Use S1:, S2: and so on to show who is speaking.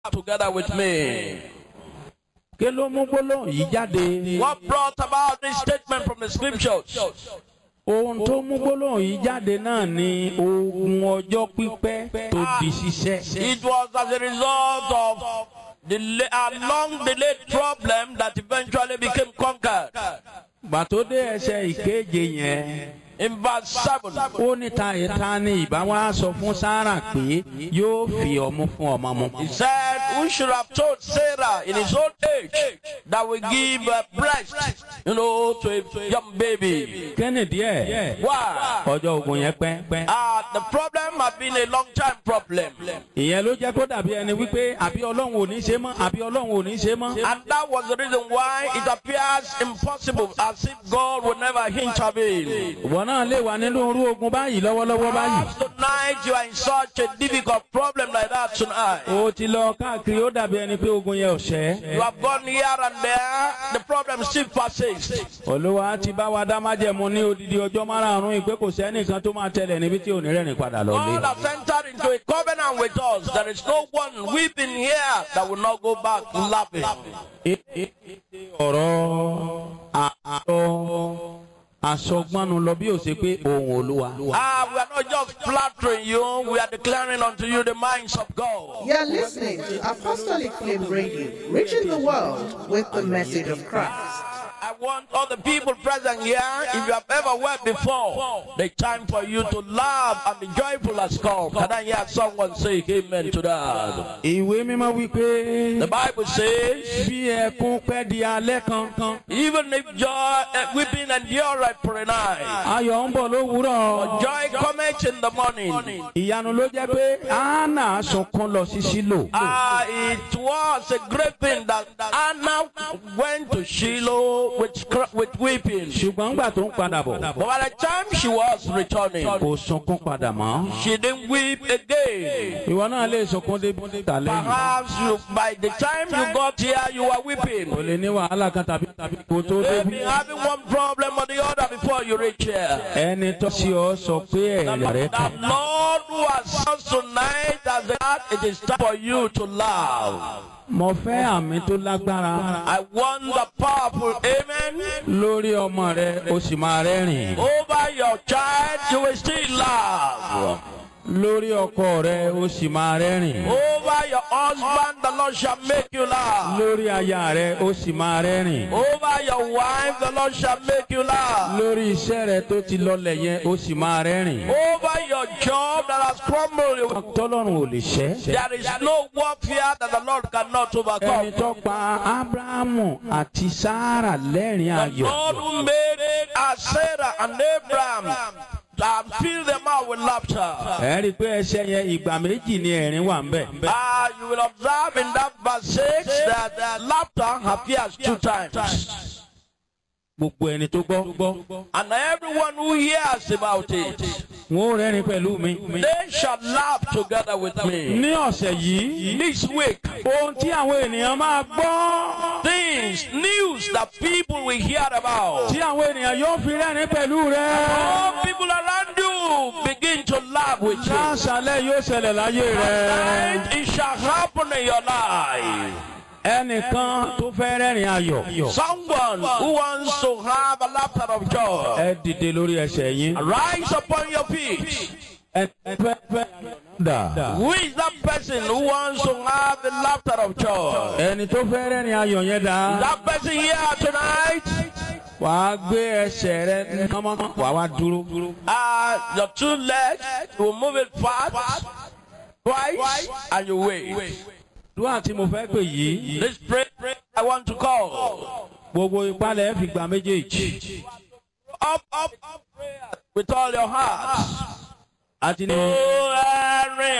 S1: together with me.
S2: Kí ló mú gbólóhùn yìí jáde?
S1: What brought about this statement from the scriptures?
S2: Ohun tó mú gbólóhùn yìí jáde náà ni ogun ọjọ́ pípẹ́ tó di ṣiṣẹ́.
S1: It was as a result of a long delayed problem that eventually became conquered.
S2: Gbà tó dé ẹsẹ̀ ìkeje yẹn.
S1: In verse 7,
S2: Ó ní ta ni ìbá wá sọ fún Sárà pé yóò fi ọmú fún ọmọ mu.
S1: he said, who should have told Sarah in his old age that we give breast, to a young baby?
S2: Kẹ́nìdí ẹ̀.
S1: Why?
S2: Ọjọ́ ogun yẹn pẹ́.
S1: The problem had been a long time problem.
S2: Ìyẹn ló jẹ́ kó dàbí ẹni wípé àbí Ọlọ́run ò ní ṣe mọ́, àbí Ọlọ́run ò ní ṣe mọ́.
S1: And that was the reason why it appears impossible, as if God would never intervene.
S2: Ìwọ náà lè wà nínú irú ogun báyìí lọ́wọ́lọ́wọ́ báyìí.
S1: Perhaps tonight you are in such a difficult problem like that tonight.
S2: O ti lọ káàkiri ó dàbí ẹni pé ogun yẹn ò ṣẹ́.
S1: You have gone here and there, the problem still persists.
S2: Olúwa ti bá wa dá májẹ̀mú ní odidi ọjọ́ márààrún ìpé kò sẹ́nìkan tó máa tẹ̀lé níbi tí ò ní rẹ́rìn padà lọ lé.
S1: God has entered into a covenant with us. There is no one weeping here that will not go back laughing.
S2: Ọ̀rọ̀ àsọgbọ́nu lọ bí ó ṣe pé ohùn Olúwa.
S1: We are not just flattering you, we are declaring unto you the minds of God.
S3: You are listening to Apostolic Flame Radio, reaching the world with the message of Christ.
S1: I want all the people present here, if you have ever wept before, the time for you to laugh and be joyful has come. Can I hear someone say amen to that?
S2: Ìwé mímọ́ wípé
S1: The Bible says,
S2: bí ẹkún pẹ́ di alẹ́ kan,
S1: even if joy, weeping endureth for a night,
S2: ayọ̀ ń bọ̀ lówùúrọ̀.
S1: joy cometh in the morning.
S2: Ìyanu ló jẹ́ pé Hánà sunkún lọ sí Ṣílò.
S1: It was a great thing that Anna went to Shiloh with weeping.
S2: Ṣùgbọ́n ńgbà tó ń padà bọ̀,
S1: But by the time she was returning,
S2: kò sunkún padà mọ́.
S1: she didn't weep again.
S2: Ìwọ náà lè sunkún débi tà lẹ́yìn.
S1: Perhaps by the time you got here, you were weeping.
S2: O lè ní wàhálà kan tàbí kò tó
S1: Maybe
S2: débi.
S1: having one problem or the other before you reach here.
S2: Ẹni tó ṣe ọ sọ pé ẹ̀rẹ̀ rẹ̀
S1: The
S2: kàn.
S1: Lord who has us tonight has that it is time for you to laugh.
S2: Mo fẹ́ àmì tó lágbára
S1: I want the powerful amen.
S2: lórí ọmọ rẹ, o sì máa rẹ́rìn.
S1: Over your child, you will still laugh.
S2: Lórí ọkọ rẹ, o sì máa rẹ́rìn.
S1: Over your husband, the Lord shall make you laugh.
S2: Lórí aya rẹ, o sì máa rẹ́rìn.
S1: Over your wife, the Lord shall make you laugh.
S2: Lórí iṣẹ́ rẹ tó ti lọlẹ̀ yẹn, o sì máa rẹ́rìn.
S1: Over your job that has crumbled,
S2: Tọ́lọ́run ò lè ṣẹ́.
S1: there is no warfare that the Lord cannot overcome.
S2: Ẹni tó pa Ábúráhámù àti Sárà lẹ́rìn
S1: The
S2: ayọ̀.
S1: Lord who made Sarah and Abraham and fill them out with laughter.
S2: Ẹ rí i pé ẹsẹ̀ yẹn ìgbà méjì ni ẹ̀rín wà ń bẹ̀.
S1: You will observe in that verse 6 that laughter appears 2 times.
S2: Gbogbo ẹni tó gbọ́,
S1: And everyone who hears about it,
S2: wọ́n ó rẹ́rìn pẹ̀lú mi.
S1: they shall laugh together with me.
S2: Ní ọ̀sẹ̀ yìí,
S1: This week,
S2: ohun tí àwọn ènìyàn máa gbọ́,
S1: things, news that people will hear about.
S2: tí àwọn ènìyàn yóò fi rẹ́rìn pẹ̀lú rẹ.
S1: All people around you begin to laugh with you.
S2: Láṣálẹ̀ yóò ṣẹlẹ̀ láyé rẹ.
S1: And it shall happen in your life.
S2: Ẹnìkan tó fẹ́ rẹ́rìn ayọ̀.
S1: Someone who wants to have a laughter of joy,
S2: Ẹ dìde lórí ẹsẹ̀ yín.
S1: rise upon your feet.
S2: Ẹ fẹ́ dà.
S1: Who is that person who wants to have the laughter of joy?
S2: Ẹni tó fẹ́ rẹ́rìn ayọ̀ yẹn dà.
S1: That person here tonight,
S2: Wàá gbé ẹsẹ̀ rẹ kánmọ́, wàá wá dúró.
S1: your 2 legs, you will move it fast, twice, and you wait.
S2: Dúà tí mo fẹ́ pè yìí.
S1: This prayer I want to call.
S2: Gbogbo ìpalẹ̀ fi gbà méjèèjì.
S1: Up, prayer with all your heart.
S2: Àti ní.
S1: Oh,